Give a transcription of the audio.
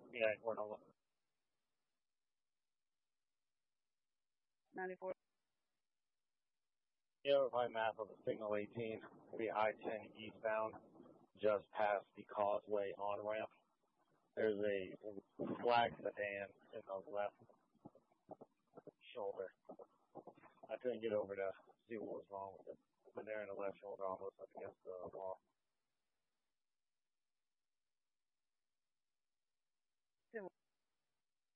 Yeah, we're on 94. the overnight map of the Signal 18, be I-10 eastbound, just past the Causeway on ramp. There's a black sedan in the left shoulder. I couldn't get over to see what was wrong with it, but they're in the left shoulder, almost up against the wall.